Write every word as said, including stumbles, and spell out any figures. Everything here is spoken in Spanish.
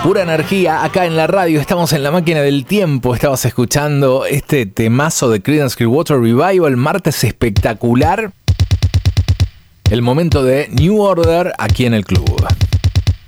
Pura energía acá en la radio. Estamos en la máquina del tiempo. Estabas escuchando este temazo de Creedence Clearwater Revival. Martes espectacular. El momento de New Order aquí en el club.